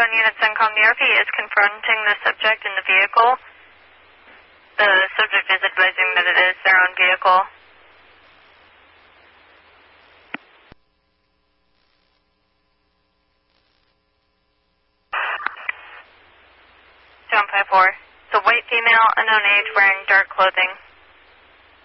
Zone Unit CENTCOM ERP is confronting the subject in the vehicle. The subject is advising that it is their own vehicle. 754. It's a white female, unknown age, wearing dark clothing.